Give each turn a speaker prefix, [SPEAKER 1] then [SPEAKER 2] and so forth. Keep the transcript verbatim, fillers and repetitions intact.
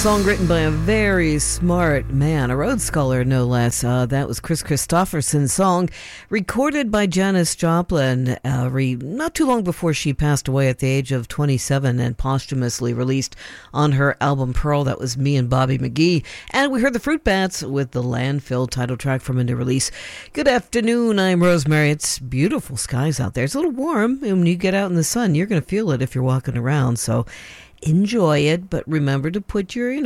[SPEAKER 1] song written by a very smart man, a Rhodes Scholar, no less. Uh, that was Chris Christopherson's song, recorded by Janis Joplin uh, re- not too long before she passed away at the age of twenty-seven, and posthumously released on her album Pearl. That was Me and Bobby McGee. And we heard the Fruit Bats with the Landfill title track from a new release. Good afternoon, I'm Rosemary. It's beautiful skies out there. It's a little warm, and when you get out in the sun, you're going to feel it if you're walking around. So enjoy it, but remember to put your, you know,